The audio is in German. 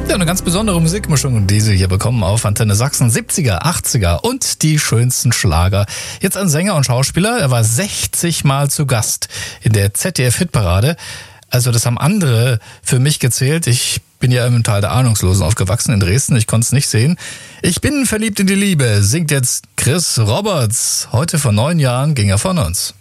Ja, eine ganz besondere Musikmischung, die Sie hier bekommen auf Antenne Sachsen. 70er, 80er und die schönsten Schlager. Jetzt ein Sänger und Schauspieler. Er war 60 Mal zu Gast in der ZDF-Hitparade. Also das haben andere für mich gezählt. Ich bin ja im Tal der Ahnungslosen aufgewachsen in Dresden. Ich konnte es nicht sehen. Ich bin verliebt in die Liebe, singt jetzt Chris Roberts. Heute vor 9 Jahren ging er von uns.